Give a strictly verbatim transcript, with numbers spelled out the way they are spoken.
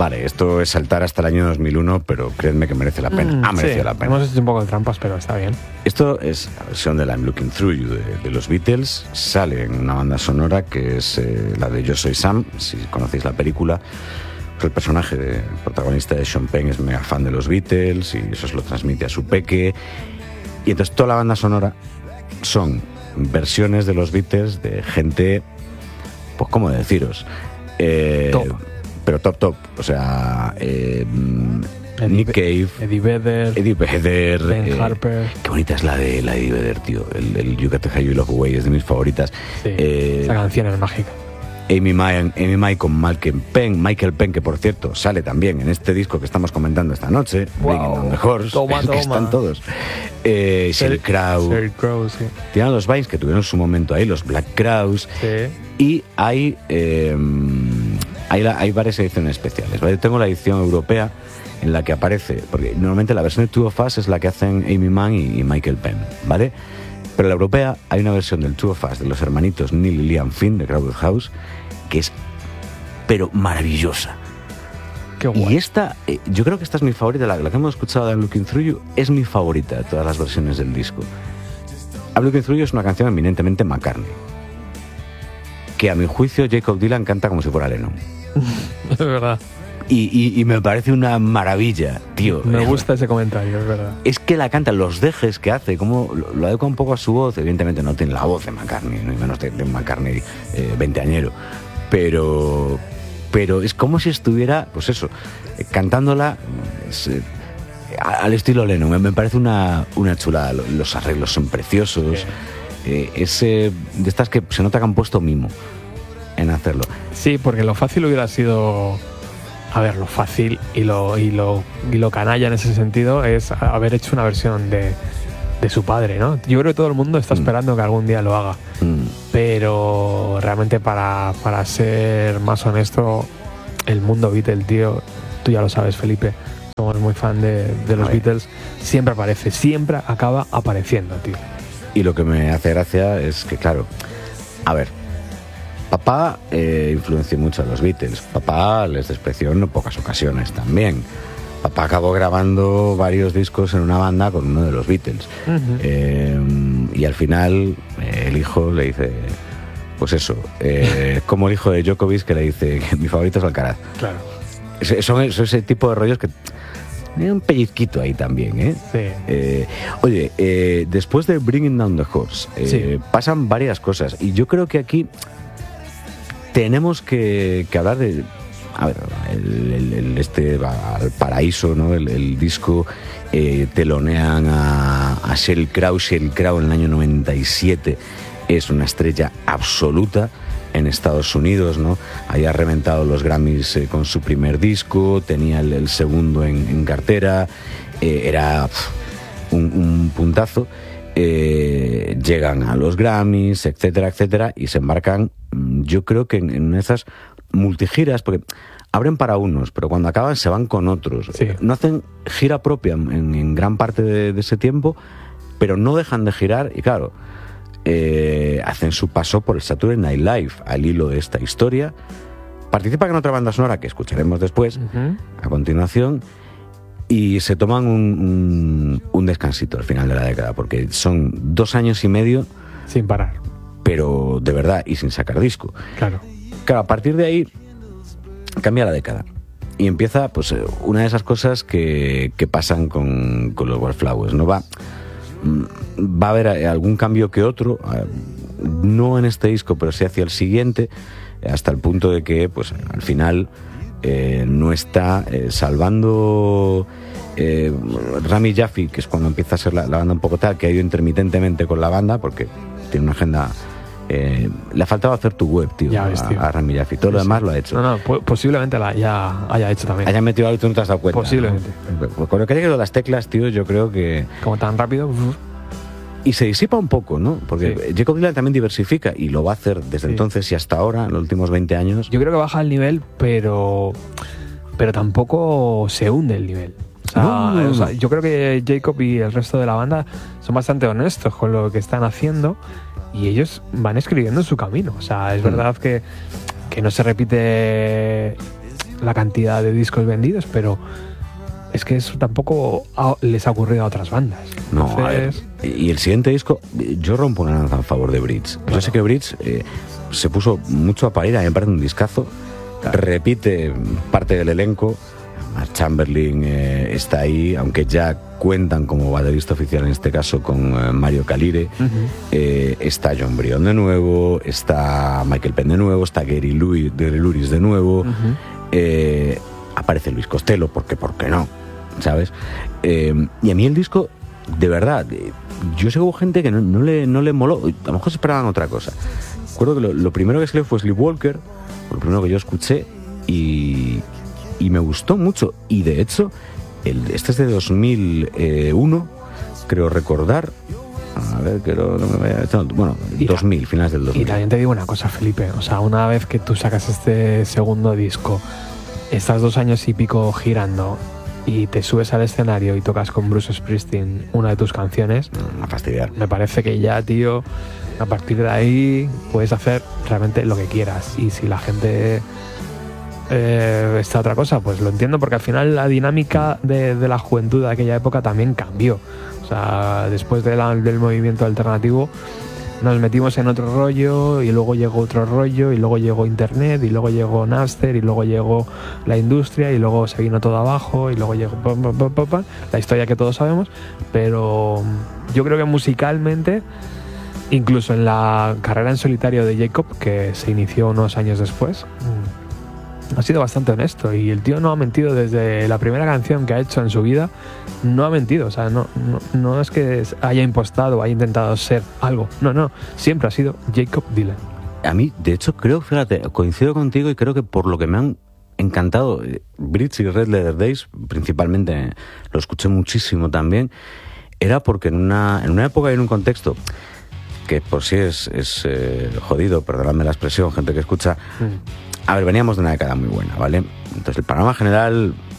Vale, esto es saltar hasta el año dos mil uno, pero créanme que merece la pena. Mm, ha merecido sí, la pena. hemos hecho un poco de trampas, pero está bien. Esto es la versión de I'm Looking Through You de, de los Beatles. Sale en una banda sonora que es eh, la de Yo Soy Sam, si conocéis la película. El personaje de, el protagonista de Sean Penn es mega fan de los Beatles y eso se lo transmite a su peque. Y entonces toda la banda sonora son versiones de los Beatles de gente, pues cómo deciros, eh, top. Pero top top, o sea, eh, Eddie Nick Be- Cave, Eddie Vedder, Eddie Vedder, Ben eh, Harper. qué bonita es la de la de Eddie Vedder, tío, el, el You Got to Have Your Love Away es de mis favoritas. Sí, eh, esa canción es mágica. Amy Mai, Amy Mai con Michael Penn, Michael Penn, que por cierto sale también en este disco que estamos comentando esta noche, Wow. Bringing on the Horse, Toma, que toma. están todos. Eh, Sheryl Crow, Sheryl Crow, sí. tienen los Vines que tuvieron su momento ahí, los Black Crowes, Sí. y hay, eh, hay, la- hay varias ediciones especiales. ¿vale? Tengo la edición europea en la que aparece, porque normalmente la versión de Two of Us es la que hacen Amy Mann y, y Michael Penn, ¿vale? Pero en la europea hay una versión del Two of Us de los hermanitos Neil y Liam Finn de Crowded House que es pero maravillosa. Qué guay. Y esta, eh, yo creo que esta es mi favorita, la, la que hemos escuchado de I'm Looking Through You es mi favorita de todas las versiones del disco. I'm Looking Through You es una canción eminentemente McCartney, que a mi juicio Jacob Dylan canta como si fuera Lennon. Es verdad. Y, y, y me parece una maravilla, tío. Me gusta ese comentario, es verdad. Es que la canta, los dejes que hace, como lo, lo adecua un poco a su voz. Evidentemente no tiene la voz de McCartney, ni menos de, de McCartney eh, veinteañero. Pero, pero es como si estuviera, pues eso, eh, cantándola es, eh, al estilo Lennon. Me, me parece una, una chulada. Los arreglos son preciosos. Eh, es eh, de estas que se nota que han puesto mimo en hacerlo. Sí, porque lo fácil hubiera sido... A ver, lo fácil y lo, y lo, y lo canalla en ese sentido es haber hecho una versión de, de su padre, ¿no? Yo creo que todo el mundo está esperando mm. que algún día lo haga. Mm. Pero realmente para, para ser más honesto, el mundo Beatle, tío, tú ya lo sabes, Felipe, somos muy fan de, de los Beatles, siempre aparece, siempre acaba apareciendo, tío. Y lo que me hace gracia es que, claro, a ver, papá eh, influenció mucho a los Beatles. Papá les despreció en pocas ocasiones también. Papá acabó grabando varios discos en una banda con uno de los Beatles. Uh-huh. Eh, y al final eh, el hijo le dice, pues eso, eh, como el hijo de Djokovic que le dice que mi favorito es Alcaraz. Claro. Es, son, son ese tipo de rollos que... Hay un pellizquito ahí también, ¿eh? Sí. Eh, oye, eh, después de Bringing Down the Horse, eh, sí. pasan varias cosas. Y yo creo que aquí... tenemos que, que hablar de, a ver, el, el, el este al paraíso, ¿no? El, el disco eh, telonean a, a Sheryl Crow. Sheryl Crow en el año noventa y siete es una estrella absoluta en Estados Unidos, ¿no? Había reventado los Grammys eh, con su primer disco, tenía el, el segundo en, en cartera, eh, era pff, un, un puntazo. Eh, llegan a los Grammys, etcétera, etcétera, y se embarcan, yo creo que en, en esas multigiras, porque abren para unos, pero cuando acaban se van con otros. Sí. No hacen gira propia en, en gran parte de, de ese tiempo, pero no dejan de girar, y claro, eh, hacen su paso por el Saturday Night Live al hilo de esta historia. Participan en otra banda sonora que escucharemos después, uh-huh. a continuación. Y se toman un, un, un descansito al final de la década, porque son dos años y medio... Sin parar. Pero de verdad, y sin sacar disco. Claro. Claro, a partir de ahí cambia la década. Y empieza, pues, una de esas cosas que, que pasan con, con los Wallflowers, ¿no? Va, va a haber algún cambio que otro, no en este disco, pero sí hacia el siguiente, hasta el punto de que, pues, al final... Eh, no está eh, salvando eh, Rami Jaffee, que es cuando empieza a ser la, la banda un poco tal, que ha ido intermitentemente con la banda porque tiene una agenda. Eh, le ha faltado hacer tu web, tío, ya ves, tío. A, a Rami Jaffee. Todo sí, lo demás sí. lo ha hecho. No, no, posiblemente la ya haya hecho también. Haya metido algo y tú no te has dado cuenta. Posiblemente. ¿no? Con lo que ha llegado las teclas, tío, yo creo que. Como tan rápido. Uf. Y se disipa un poco, ¿no? Porque sí. Jacob Dylan también diversifica y lo va a hacer desde sí. entonces y hasta ahora, en los últimos veinte años. Yo creo que baja el nivel, pero pero tampoco se hunde el nivel. O sea, no, no, no. O sea, yo creo que Jacob y el resto de la banda son bastante honestos con lo que están haciendo y ellos van escribiendo su camino. O sea, es mm. verdad que, que no se repite la cantidad de discos vendidos, pero es que eso tampoco ha, les ha ocurrido a otras bandas. No, Entonces... a ver, y el siguiente disco, yo rompo una lanza en favor de Bridge. Claro. Yo sé que Bridge eh, se puso mucho a parir, a mí me parece un discazo, claro. Repite parte del elenco. Mark Chamberlain eh, está ahí, aunque ya cuentan como baterista oficial en este caso con eh, Mario Calire. Uh-huh. eh, está John Brion de nuevo, está Michael Penn de nuevo, está Gary Louis de Luris de nuevo. Uh-huh. eh, aparece Luis Costello, porque ¿por qué no? ¿Sabes? Eh, y a mí el disco, de verdad, eh, yo sé que hubo gente que no, no, le, no le moló, a lo mejor se esperaban otra cosa. Recuerdo que lo, lo primero que salió fue Sleepwalker, lo primero que yo escuché, y, y me gustó mucho. Y de hecho, el, este es de dos mil uno, creo recordar. A ver, que no, no me vaya. No, bueno, y dos mil, finales del dos mil. Y también te digo una cosa, Felipe. O sea, una vez que tú sacas este segundo disco, estás dos años y pico girando y te subes al escenario y tocas con Bruce Springsteen una de tus canciones, a fastidiar. Me parece que ya, tío, a partir de ahí puedes hacer realmente lo que quieras. Y si la gente eh, está otra cosa, pues lo entiendo, porque al final la dinámica de, de la juventud de aquella época también cambió. O sea, después de la, del movimiento alternativo nos metimos en otro rollo, y luego llegó otro rollo, y luego llegó internet, y luego llegó Napster, y luego llegó la industria, y luego se vino todo abajo, y luego llegó pa, pa, pa, pa, la historia que todos sabemos. Pero yo creo que musicalmente, incluso en la carrera en solitario de Jacob, que se inició unos años después, ha sido bastante honesto, y el tío no ha mentido desde la primera canción que ha hecho en su vida. No ha mentido, o sea, no, no, no es que haya impostado o haya intentado ser algo, no, no, siempre ha sido Jacob Dylan. A mí, de hecho, creo, fíjate, coincido contigo, y creo que por lo que me han encantado Bridge y Red Leather Days, principalmente lo escuché muchísimo también, era porque en una, en una época y en un contexto que por sí es, es eh, jodido, perdonadme la expresión, gente que escucha, mm. a ver, veníamos de una década muy buena, ¿vale? Entonces el panorama general